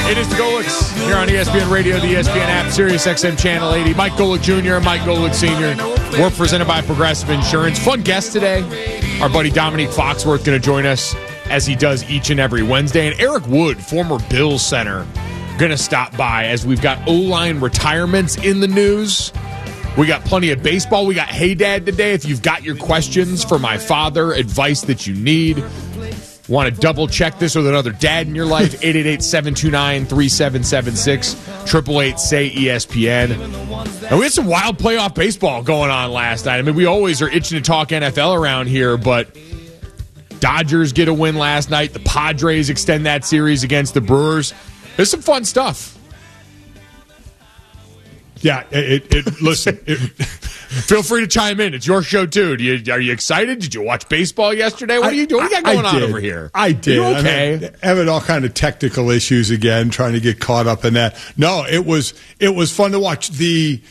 It is the Golics here on ESPN Radio, the ESPN app, Sirius XM Channel 80. Mike Golic Jr. and Mike Golic Sr. We're presented by Progressive Insurance. Fun guest today. Our buddy Dominique Foxworth going to join us as he does each and every Wednesday. And Eric Wood, former Bills center, going to stop by as we've got O-line retirements in the news. We got plenty of baseball. We got Hey Dad today. If you've got your questions for my father, advice that you need, want to double check this with another dad in your life, 888-729-3776, 888-SAY-ESPN. And we had some wild playoff baseball going on last night. I mean, we always are itching to talk NFL around here, but Dodgers get a win last night. The Padres extend that series against the Brewers. There's some fun stuff. Yeah, listen. Feel free to chime in. It's your show, too. Are you excited? Did you watch baseball yesterday? What are you doing? What do you got going on over here? I did. You okay? I'm having all kind of technical issues again, trying to get caught up in that. No, it was fun to watch. The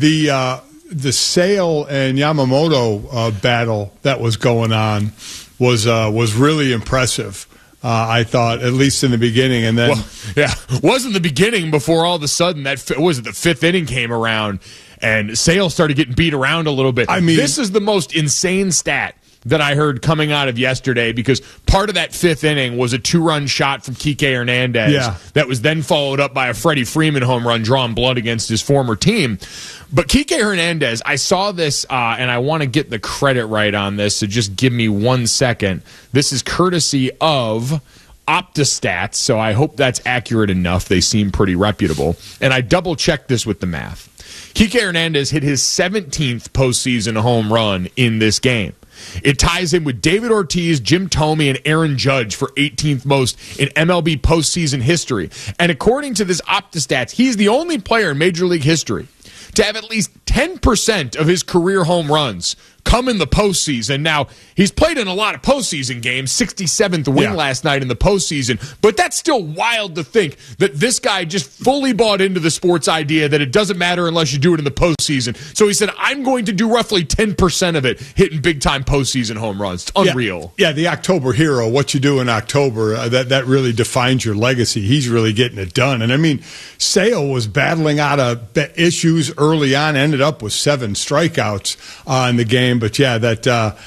Sale and Yamamoto battle that was going on was really impressive. I thought, at least in the beginning, and then wasn't the beginning before all of a sudden the fifth inning came around and Sale started getting beat around a little bit. I mean, this is the most insane stat that I heard coming out of yesterday, because part of that fifth inning was a 2-run shot from Kike Hernandez that was then followed up by a Freddie Freeman home run drawing blood against his former team. But Kike Hernandez, I saw this, and I want to get the credit right on this, so just give me 1 second. This is courtesy of OptaStats, so I hope that's accurate enough. They seem pretty reputable. And I double-checked this with the math. Kike Hernandez hit his 17th postseason home run in this game. It ties him with David Ortiz, Jim Thome, and Aaron Judge for 18th most in MLB postseason history. And according to this OptaStats, he's the only player in Major League history to have at least 10% of his career home runs come in the postseason. Now, he's played in a lot of postseason games, 67th win last night in the postseason, but that's still wild to think that this guy just fully bought into the sports idea that it doesn't matter unless you do it in the postseason. So he said, I'm going to do roughly 10% of it hitting big-time postseason home runs. It's unreal. Yeah, the October hero, what you do in October, that really defines your legacy. He's really getting it done. And, I mean, Sale was battling out of issues early on, ended up with 7 strikeouts in the game. But yeah, that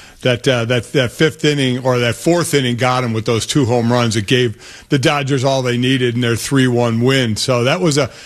fifth inning or that fourth inning got him with those 2 home runs. It gave the Dodgers all they needed in their 3-1 win. So that was a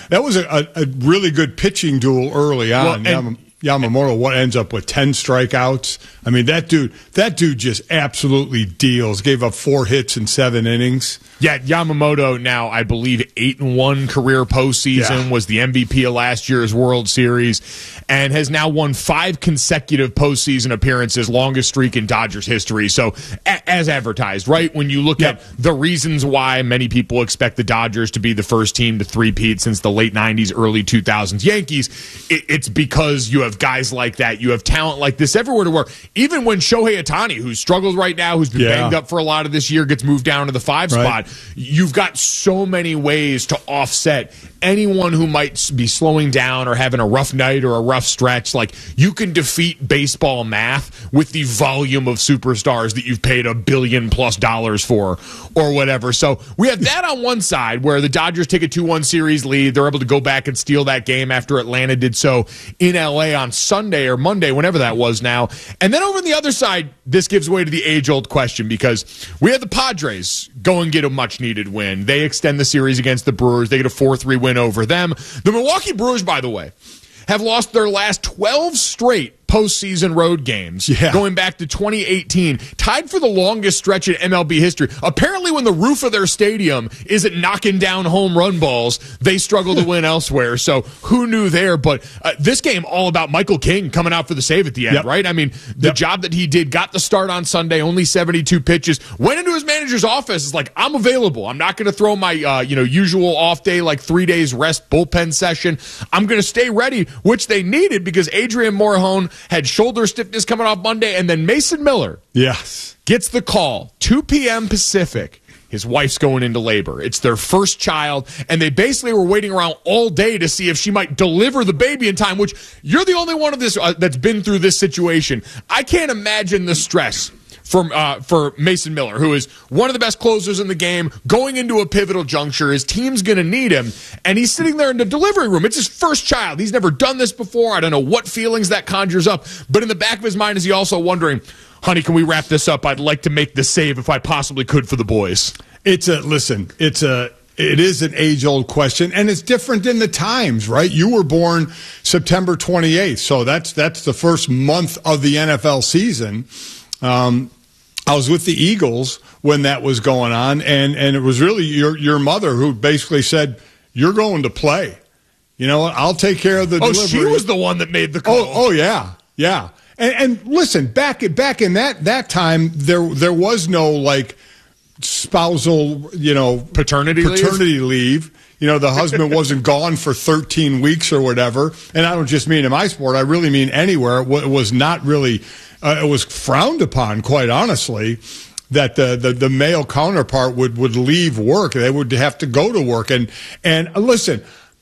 really good pitching duel early on. Well, Yamamoto ends up with 10 strikeouts. I mean, that dude just absolutely deals. Gave up 4 hits in 7 innings. Yeah, Yamamoto now, I believe, 8-1 career postseason, was the MVP of last year's World Series, and has now won 5 consecutive postseason appearances, longest streak in Dodgers history. So, as advertised, right? When you look at the reasons why many people expect the Dodgers to be the first team to three-peat since the late 90s, early 2000s Yankees, it's because you have guys like that. You have talent like this everywhere to where even when Shohei Ohtani, who's struggled right now, who's been banged up for a lot of this year, gets moved down to the 5 spot, you've got so many ways to offset anyone who might be slowing down or having a rough night or a rough stretch. Like, you can defeat baseball math with the volume of superstars that you've paid $1 billion+ for or whatever. So we have that on one side where the Dodgers take a 2-1 series lead. They're able to go back and steal that game after Atlanta did so in LA on Sunday or Monday, whenever that was now. And then over on the other side, this gives way to the age-old question, because we had the Padres go and get a much-needed win. They extend the series against the Brewers. They get a 4-3 win over them. The Milwaukee Brewers, by the way, have lost their last 12 straight postseason road games going back to 2018, tied for the longest stretch in MLB history. Apparently, when the roof of their stadium isn't knocking down home run balls, they struggle to win elsewhere. So who knew there? But this game, all about Michael King coming out for the save at the end, right? I mean, the job that he did, got the start on Sunday, only 72 pitches, went into his manager's office, is like, I'm available. I'm not going to throw my usual off day, like 3 days rest bullpen session. I'm going to stay ready, which they needed, because Adrian Morejon had shoulder stiffness coming off Monday, and then Mason Miller gets the call, 2 p.m. Pacific. His wife's going into labor. It's their first child, and they basically were waiting around all day to see if she might deliver the baby in time, which you're the only one of this that's been through this situation. I can't imagine the stress for Mason Miller, who is one of the best closers in the game, going into a pivotal juncture. His team's going to need him, and he's sitting there in the delivery room. It's his first child. He's never done this before. I don't know what feelings that conjures up, but in the back of his mind is he also wondering, honey, can we wrap this up? I'd like to make the save if I possibly could for the boys. It is an age-old question, and it's different in the times, right? You were born September 28th, so that's the first month of the NFL season. I was with the Eagles when that was going on, and it was really your mother who basically said, "You're going to play. You know what? I'll take care of the delivery." She was the one that made the call. Oh yeah. And listen, back in that time, there was no like spousal, paternity leave. The husband wasn't gone for 13 weeks or whatever. And I don't just mean in my sport. I really mean anywhere. It was not really, it was frowned upon, quite honestly, that the male counterpart would leave work. They would have to go to work. And listen,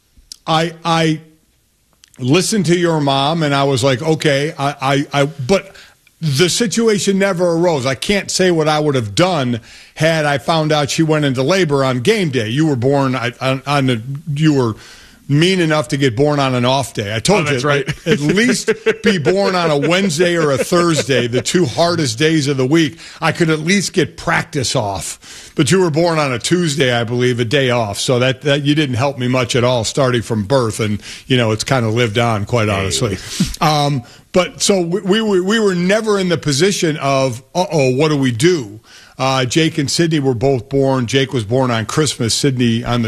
I listened to your mom and I was like, okay, but the situation never arose. I can't say what I would have done had I found out she went into labor on game day. You were born you were mean enough to get born on an off day. I told you, that's right. At least be born on a Wednesday or a Thursday, the two hardest days of the week. I could at least get practice off. But you were born on a Tuesday, I believe, a day off. So that you didn't help me much at all starting from birth. And, it's kind of lived on, quite honestly. But so we were never in the position of, what do we do? Jake and Sydney were both born. Jake was born on Christmas, Sydney on the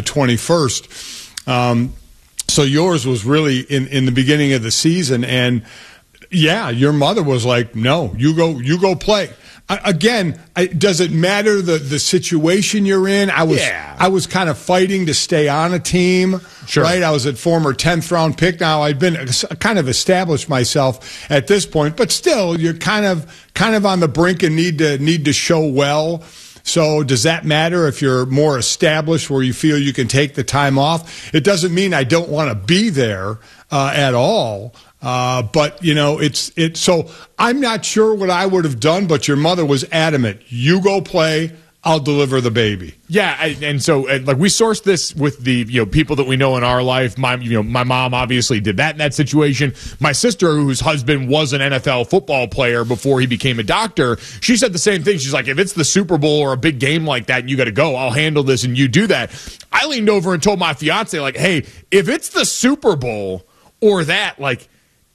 21st. So yours was really in the beginning of the season. And, yeah, your mother was like, no, you go play. Again, does it matter the situation you're in? I was kind of fighting to stay on a team, sure. Right? I was a former 10th round pick. Now I'd been kind of established myself at this point, but still, you're kind of on the brink and need to show well. So does that matter if you're more established where you feel you can take the time off? It doesn't mean I don't want to be there at all. But it's so I'm not sure what I would have done, but your mother was adamant. You go play. I'll deliver the baby. Yeah, and so we sourced this with the people that we know in our life. My mom obviously did that in that situation. My sister, whose husband was an NFL football player before he became a doctor, she said the same thing. She's like, if it's the Super Bowl or a big game like that, and you got to go, I'll handle this, and you do that. I leaned over and told my fiance, like, hey, if it's the Super Bowl or that, like,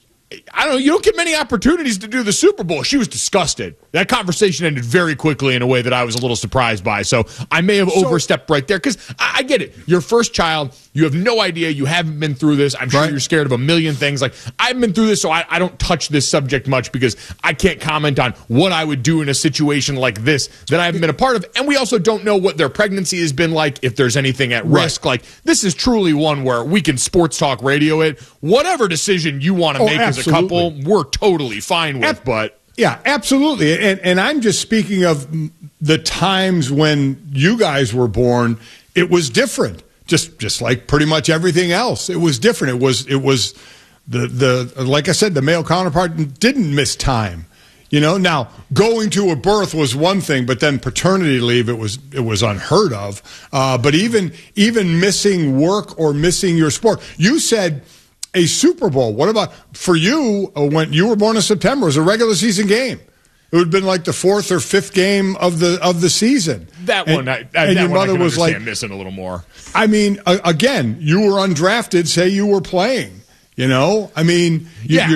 I don't know, you don't get many opportunities to do the Super Bowl. She was disgusted. That conversation ended very quickly in a way that I was a little surprised by. So I may have overstepped right there because I get it. Your first child, you have no idea. You haven't been through this. I'm sure you're scared of a million things. Like, I've been through this, so I don't touch this subject much because I can't comment on what I would do in a situation like this that I haven't been a part of. And we also don't know what their pregnancy has been like, if there's anything at risk. Like, this is truly one where we can sports talk radio it. Whatever decision you want to make as a couple, we're totally fine with. Yeah, absolutely. And I'm just speaking of the times when you guys were born. It was different, just like pretty much everything else. It was different. It was the like I said, the male counterpart didn't miss time. Now going to a birth was one thing, but then paternity leave, it was unheard of. But even missing work or missing your sport, you said a Super Bowl. What about for you when you were born in September? It was a regular season game. It would have been like the fourth or fifth game of the season. Your mother was like missing a little more. I mean, again, you were undrafted. Say you were playing. I mean,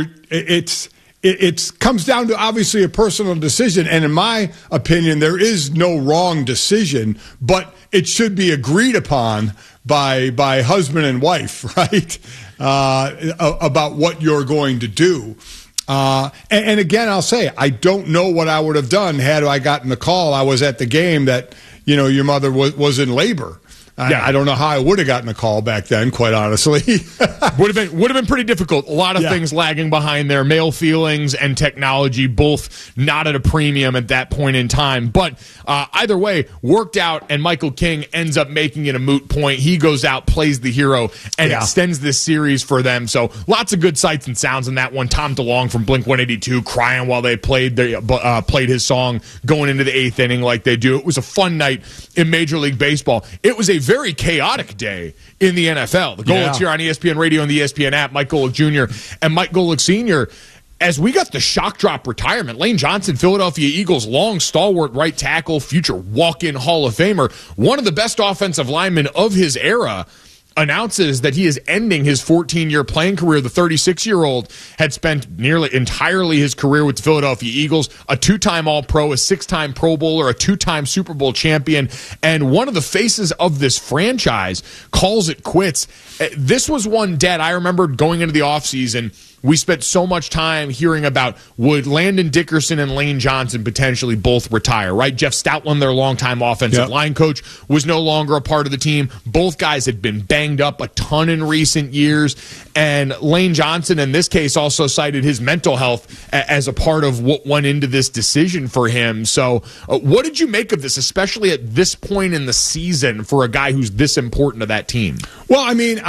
it comes down to obviously a personal decision, and in my opinion, there is no wrong decision, but it should be agreed upon by husband and wife, right? About what you're going to do. And again, I'll say, I don't know what I would have done had I gotten the call. I was at the game that, your mother was in labor. I don't know how I would have gotten a call back then, quite honestly. would have been pretty difficult. A lot of things lagging behind there. Male feelings and technology both not at a premium at that point in time. But either way, worked out, and Michael King ends up making it a moot point. He goes out, plays the hero, and extends this series for them. So lots of good sights and sounds in that one. Tom DeLonge from Blink-182 crying while they played his song going into the 8th inning like they do. It was a fun night in Major League Baseball. It was a very chaotic day in the NFL. The Golics here on ESPN Radio and the ESPN app, Mike Golic Jr. and Mike Golic Sr., as we got the shock drop retirement. Lane Johnson, Philadelphia Eagles, long stalwart right tackle, future walk-in Hall of Famer, one of the best offensive linemen of his era, announces that he is ending his 14-year playing career. The 36-year-old had spent nearly entirely his career with the Philadelphia Eagles, a 2-time All-Pro, a 6-time Pro Bowler, a 2-time Super Bowl champion, and one of the faces of this franchise calls it quits. This was one, Dad, I remember going into the offseason, we spent so much time hearing about would Landon Dickerson and Lane Johnson potentially both retire, right? Jeff Stoutland, their longtime offensive line coach, was no longer a part of the team. Both guys had been banged up a ton in recent years. And Lane Johnson, in this case, also cited his mental health as a part of what went into this decision for him. So what did you make of this, especially at this point in the season for a guy who's this important to that team? Well, I mean,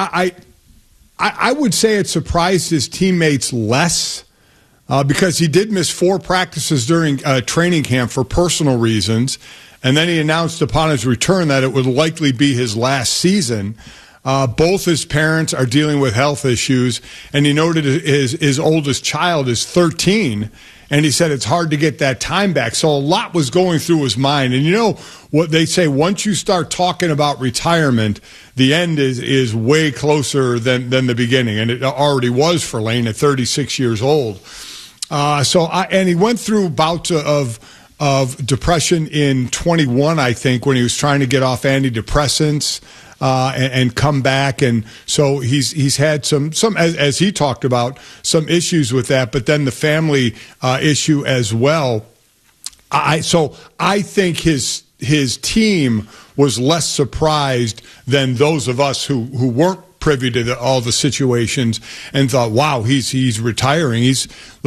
I would say it surprised his teammates less because he did miss 4 practices during training camp for personal reasons, and then he announced upon his return that it would likely be his last season. Both his parents are dealing with health issues, and he noted his oldest child is 13, and he said it's hard to get that time back. So a lot was going through his mind. And you know what they say, once you start talking about retirement, the end is way closer than the beginning. And it already was for Lane at 36 years old. And he went through bouts of depression in 21, I think, when he was trying to get off antidepressants. And come back, and so he's had some as he talked about, some issues with that, but then the family issue as well. I think his team was less surprised than those of us who weren't privy to all the situations and thought, wow, he's retiring. He's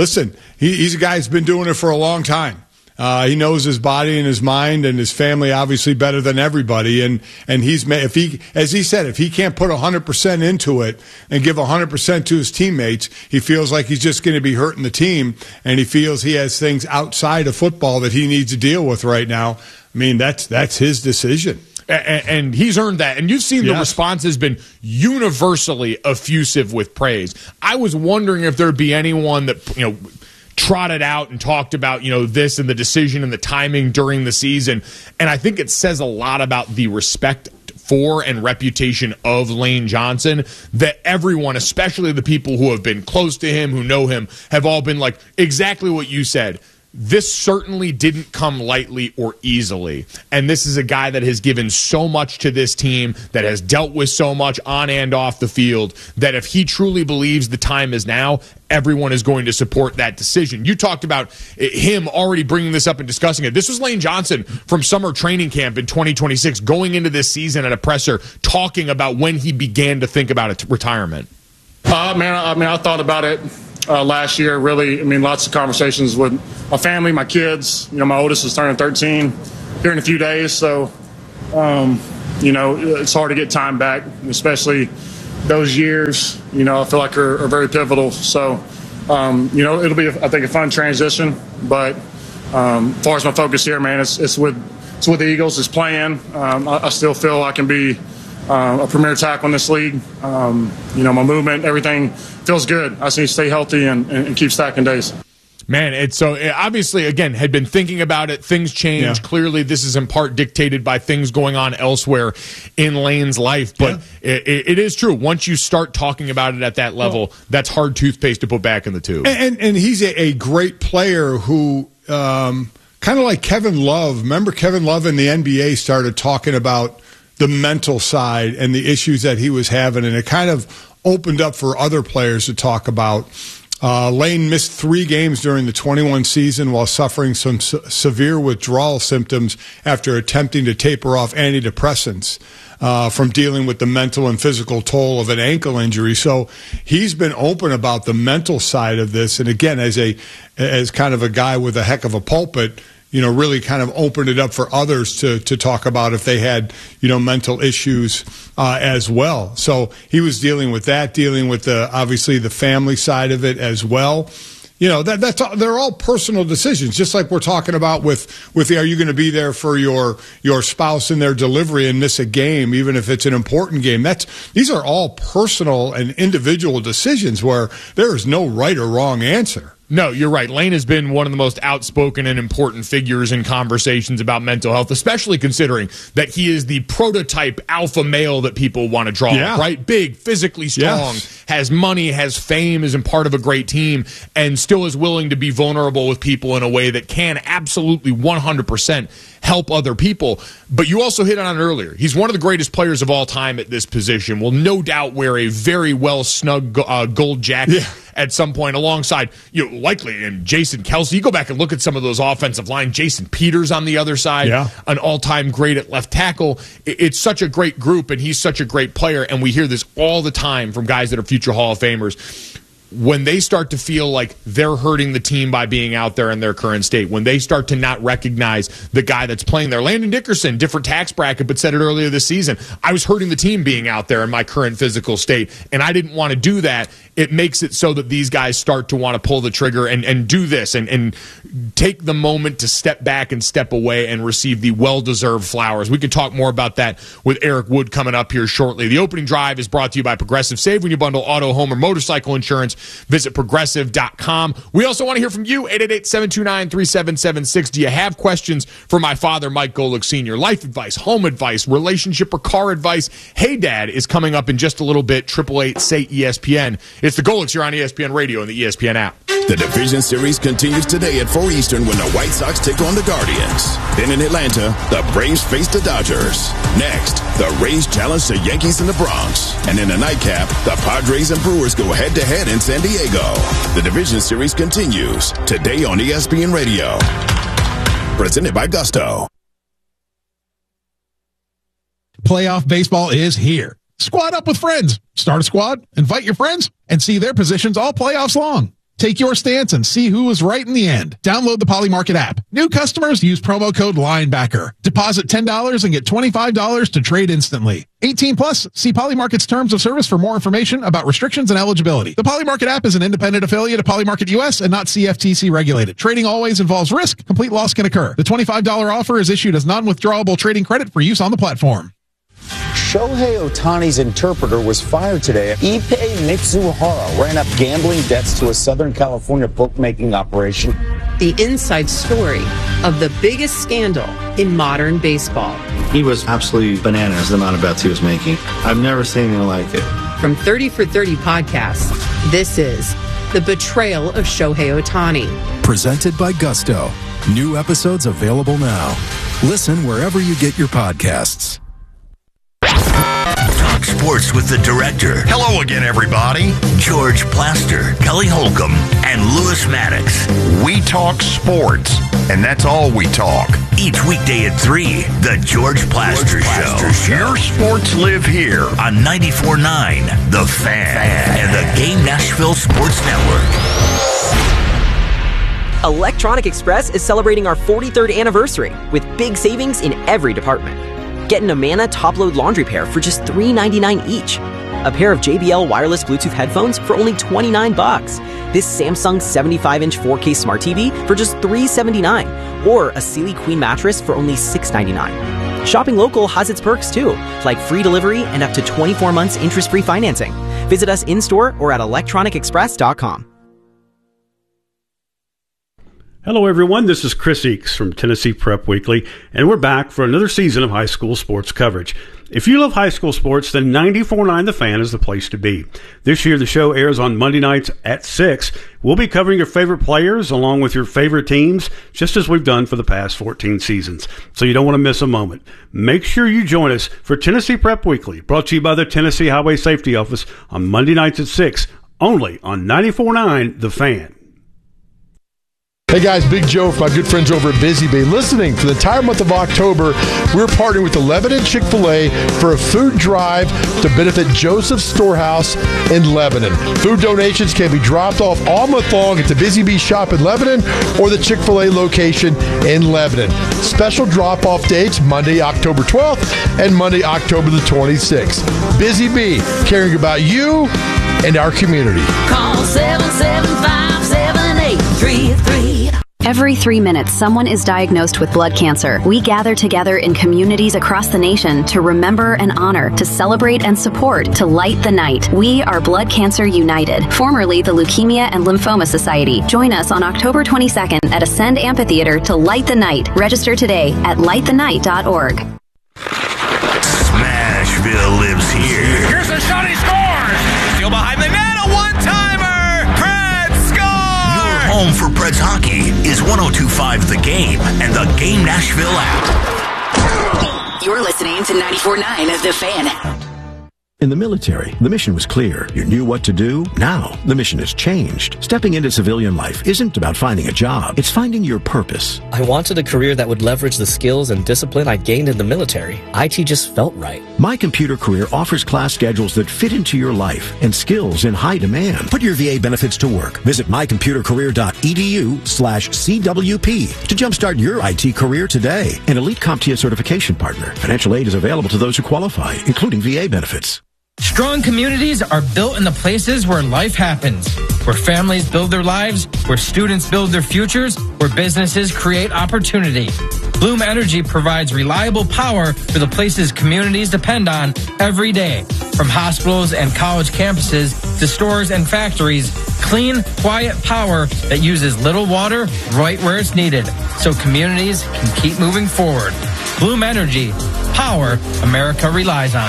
a guy who's been doing it for a long time. He knows his body and his mind and his family obviously better than everybody. And as he said, if he can't put 100% into it and give 100% to his teammates, he feels like he's just going to be hurting the team. And he feels he has things outside of football that he needs to deal with right now. I mean, that's his decision. And he's earned that. And you've seen the response has been universally effusive with praise. I was wondering if there'd be anyone that, trotted out and talked about, this and the decision and the timing during the season. And I think it says a lot about the respect for and reputation of Lane Johnson that everyone, especially the people who have been close to him, who know him, have all been like exactly what you said. This certainly didn't come lightly or easily. And this is a guy that has given so much to this team, that has dealt with so much on and off the field, that if he truly believes the time is now, everyone is going to support that decision. You talked about him already bringing this up and discussing it. This was Lane Johnson from summer training camp in 2026, going into this season at a presser, talking about when he began to think about retirement. I thought about it last year, really. Lots of conversations with my family, my kids. My oldest is turning 13 here in a few days, so it's hard to get time back, especially those years. I feel like are very pivotal. So it'll be I think a fun transition. But as far as my focus here, man, it's with the Eagles. It's playing. I still feel I can be a premier tackle in this league. My movement, everything feels good. I just need to stay healthy and keep stacking days. Man, it obviously, again, had been thinking about it. Things changed. Yeah. Clearly, this is in part dictated by things going on elsewhere in Lane's life. But it is true. Once you start talking about it at that level, that's hard toothpaste to put back in the tube. And he's a great player who, kind of like Kevin Love. Remember Kevin Love in the NBA started talking about the mental side and the issues that he was having, and it kind of opened up for other players to talk about Lane missed 3 games during the 21 season while suffering some severe withdrawal symptoms after attempting to taper off antidepressants from dealing with the mental and physical toll of an ankle injury. So he's been open about the mental side of this. And again, as kind of a guy with a heck of a pulpit, really kind of opened it up for others to talk about if they had, mental issues as well. So he was dealing with that, dealing with obviously the family side of it as well. They're all personal decisions, just like we're talking about with are you going to be there for your spouse in their delivery and miss a game, even if it's an important game. These are all personal and individual decisions where there is no right or wrong answer. No, you're right. Lane has been one of the most outspoken and important figures in conversations about mental health, especially considering that he is the prototype alpha male that people want to draw, right? Big, physically strong, has money, has fame, is part of a great team, and still is willing to be vulnerable with people in a way that can absolutely 100% help other people. But you also hit on it earlier. He's one of the greatest players of all time at this position. Will no doubt wear a very well snug gold jacket at some point alongside, likely, and Jason Kelce. You go back and look at some of those offensive line. Jason Peters on the other side, an all-time great at left tackle. It's such a great group, and he's such a great player, and we hear this all the time from guys that are future Hall of Famers. When they start to feel like they're hurting the team by being out there in their current state, when they start to not recognize the guy that's playing there. Landon Dickerson, different tax bracket, but said it earlier this season. I was hurting the team being out there in my current physical state, and I didn't want to do that. It makes it so that these guys start to want to pull the trigger and do this and take the moment to step back and step away and receive the well-deserved flowers. We can talk more about that with Eric Wood coming up here shortly. The opening drive is brought to you by Progressive. Save when you bundle auto, home, or motorcycle insurance. Visit Progressive.com. We also want to hear from you, 888-729-3776. Do you have questions for my father, Mike Golick Sr.? Life advice, home advice, relationship or car advice? Hey Dad is coming up in just a little bit. 888-SAY-ESPN. It's the Golicks here on ESPN Radio and the ESPN app. The Division Series continues today at 4 Eastern when the White Sox take on the Guardians. Then in Atlanta, the Braves face the Dodgers. Next, the Rays challenge the Yankees in the Bronx. And in the nightcap, the Padres and Brewers go head-to-head in San Diego. The Division Series continues today on ESPN Radio. Presented by Gusto. Playoff baseball is here. Squad up with friends. Start a squad, invite your friends, and see their positions all playoffs long. Take your stance and see who was right in the end. Download the Poly Market app. New customers use promo code LINEBACKER. Deposit $10 and get $25 to trade instantly. 18 plus. See Poly Market's terms of service for more information about restrictions and eligibility. The Poly Market app is an independent affiliate of Poly Market US and not CFTC regulated. Trading always involves risk. Complete loss can occur. The $25 offer is issued as non-withdrawable trading credit for use on the platform. Shohei Ohtani's interpreter was fired today. Ippei Mitsuhara ran up gambling debts to a Southern California bookmaking operation. The inside story of the biggest scandal in modern baseball. He was absolutely bananas, the amount of bets he was making. I've never seen anything like it. From 30 for 30 podcasts, this is The Betrayal of Shohei Ohtani. Presented by Gusto. New episodes available now. Listen wherever you get your podcasts. Talk sports with the director. Hello again, everybody. George Plaster, Kelly Holcomb, and Lewis Maddox. We talk sports, and that's all we talk. Each weekday at 3, The George Plaster Show. Your sports live here on 94.9, The Fan, and the Game Nashville Sports Network. Electronic Express is celebrating our 43rd anniversary with big savings in every department. Get an Amana top-load laundry pair for just $3.99 each. A pair of JBL wireless Bluetooth headphones for only $29. This Samsung 75-inch 4K Smart TV for just $379. Or a Sealy Queen mattress for only $699. Shopping local has its perks too, like free delivery and up to 24 months interest-free financing. Visit us in-store or at electronicexpress.com. Hello, everyone. This is Chris Eakes from Tennessee Prep Weekly, and we're back for another season of high school sports coverage. If you love high school sports, then 94.9 The Fan is the place to be. This year, the show airs on Monday nights at 6. We'll be covering your favorite players along with your favorite teams, just as we've done for the past 14 seasons. So you don't want to miss a moment. Make sure you join us for Tennessee Prep Weekly, brought to you by the Tennessee Highway Safety Office on Monday nights at 6, only on 94.9 The Fan. Hey guys, Big Joe from my good friends over at Busy Bee. Listening for the entire month of October, we're partnering with the Lebanon Chick-fil-A for a food drive to benefit Joseph's Storehouse in Lebanon. Food donations can be dropped off all month long at the Busy Bee shop in Lebanon or the Chick-fil-A location in Lebanon. Special drop-off dates Monday, October 12th and Monday, October the 26th. Busy Bee, caring about you and our community. Call 775-7833. Every 3 minutes, someone is diagnosed with blood cancer. We gather together in communities across the nation to remember and honor, to celebrate and support, to light the night. We are Blood Cancer United, formerly the Leukemia and Lymphoma Society. Join us on October 22nd at Ascend Amphitheater to light the night. Register today at lightthenight.org. Smashville lives here. Here's a shot, he scores! Still behind the net, a one-timer! Preds score! Your home for Preds hockey is 102.5 The Game and the Game Nashville app. You're listening to 94.9 The Fan. In the military, the mission was clear. You knew what to do. Now, the mission has changed. Stepping into civilian life isn't about finding a job. It's finding your purpose. I wanted a career that would leverage the skills and discipline I gained in the military. IT just felt right. My Computer Career offers class schedules that fit into your life and skills in high demand. Put your VA benefits to work. Visit mycomputercareer.edu/CWP to jumpstart your IT career today. An elite CompTIA certification partner. Financial aid is available to those who qualify, including VA benefits. Strong communities are built in the places where life happens, where families build their lives, where students build their futures, where businesses create opportunity. Bloom Energy provides reliable power for the places communities depend on every day. From hospitals and college campuses to stores and factories, clean, quiet power that uses little water right where it's needed, so communities can keep moving forward. Bloom Energy, power America relies on.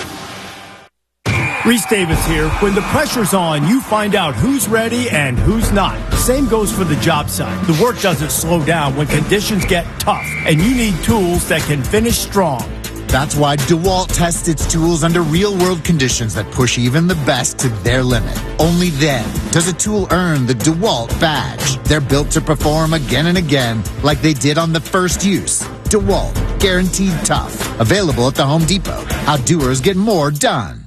Reese Davis here. When the pressure's on, you find out who's ready and who's not. Same goes for the job site. The work doesn't slow down when conditions get tough, and you need tools that can finish strong. That's why DeWalt tests its tools under real-world conditions that push even the best to their limit. Only then does a tool earn the DeWalt badge. They're built to perform again and again like they did on the first use. DeWalt, guaranteed tough. Available at the Home Depot. How doers get more done.